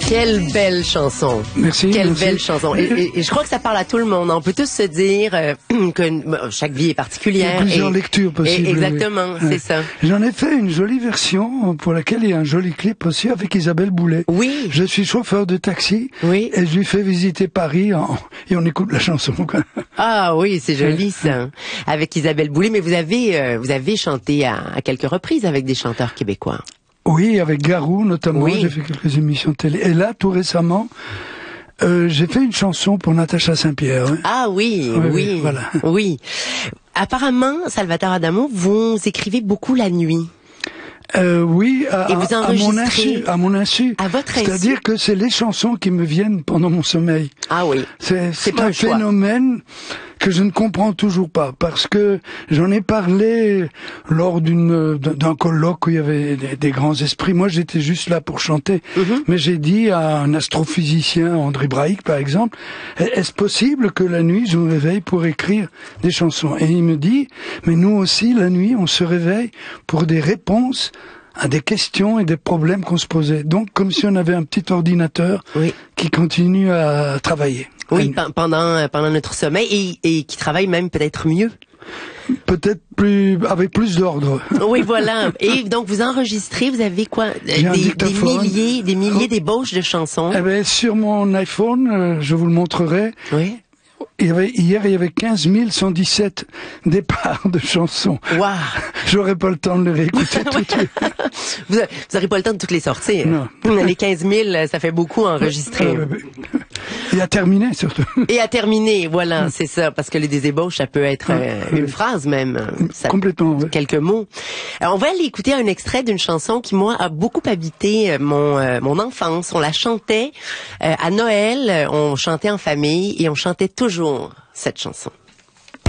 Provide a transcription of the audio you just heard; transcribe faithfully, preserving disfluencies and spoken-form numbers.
Quelle belle chanson. Merci. Quelle merci. belle chanson. Et, et, et je crois que ça parle à tout le monde. On peut tous se dire euh, que bon, chaque vie est particulière. Il y a plusieurs et, lectures possibles. Et exactement, oui. c'est ça. J'en ai fait une jolie version pour laquelle il y a un joli clip aussi avec Isabelle Boulay. Oui. Je suis chauffeur de taxi. Oui. Et je lui fais visiter Paris en, et on écoute la chanson. Quoi. Ah oui, c'est joli ça. Avec Isabelle Boulay, mais vous avez euh, vous avez chanté à, à quelques reprises avec des chanteurs québécois. Oui, avec Garou notamment, oui. j'ai fait quelques émissions de télé. Et là, tout récemment, euh, j'ai fait une chanson pour Natacha Saint-Pierre. Hein. Ah oui, oui, oui, voilà. oui. Apparemment, Salvatore Adamo, vous écrivez beaucoup la nuit. Euh, oui, à, Et vous à mon insu, à mon insu. À votre insu. C'est-à-dire que c'est les chansons qui me viennent pendant mon sommeil. Ah oui. C'est, c'est c'est un, un phénomène que je ne comprends toujours pas, parce que j'en ai parlé lors d'une d'un colloque où il y avait des, des grands esprits. Moi, j'étais juste là pour chanter, mm-hmm. mais j'ai dit à un astrophysicien, André Braic par exemple, est-ce possible que la nuit je me réveille pour écrire des chansons? Et il me dit, mais nous aussi la nuit on se réveille pour des réponses à des questions et des problèmes qu'on se posait. Donc, comme si on avait un petit ordinateur oui. qui continue à travailler. Oui, p- pendant pendant notre sommeil et, et qui travaille même peut-être mieux. Peut-être plus avec plus d'ordre. Oui, voilà. Et donc vous enregistrez, vous avez quoi, des, des milliers, des milliers d'ébauches de chansons. Eh ben sur mon iPhone, euh, je vous le montrerai. Oui. Il y avait, hier, il y avait quinze mille cent dix-sept départs de chansons. Waouh! J'aurais pas le temps de les réécouter tout de suite. Vous n'aurez pas le temps de toutes les sortir. Non. Les quinze mille, ça fait beaucoup à enregistrer. Et à terminer, surtout. Et à terminer, voilà, c'est ça. Parce que les des ébauches, ça peut être euh, une phrase même. Ça, complètement, oui. Quelques mots. Alors, on va aller écouter un extrait d'une chanson qui, moi, a beaucoup habité mon, euh, mon enfance. On la chantait euh, à Noël, on chantait en famille et on chantait toujours cette chanson.